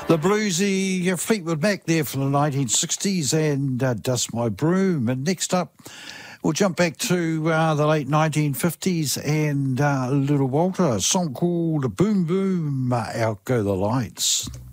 The bluesy Fleetwood Mac there from the 1960s and Dust My Broom. And next up, we'll jump back to the late 1950s and Little Walter, a song called Boom Boom, Out Go the Lights.